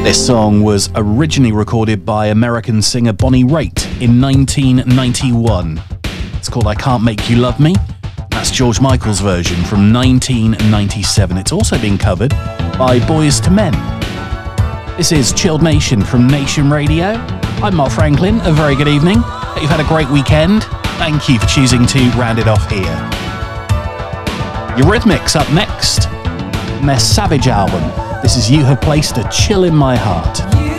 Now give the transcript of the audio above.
This song was originally recorded by American singer Bonnie Raitt in 1991. It's called I Can't Make You Love Me. That's George Michael's version from 1997. It's also been covered by Boyz II Men. This is Chilled Nation from Nation Radio. I'm Mark Franklin. A very good evening. Hope you've had a great weekend. Thank you for choosing to round it off here. Eurythmics up next. From their Savage album. This is You Have Placed a Chill in My Heart.